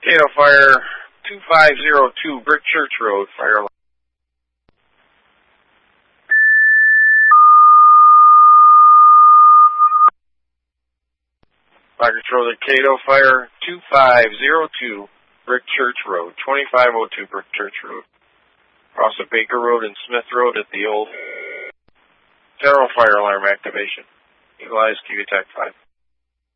Cato Fire 2502, Brick Church Road, fire alarm. Fire Control to Cato Fire 2502, Brick Church Road, 2502 Brick Church Road. Across the Baker Road and Smith Road at the old General Fire Alarm activation. Eagle Eyes, QAttack 5.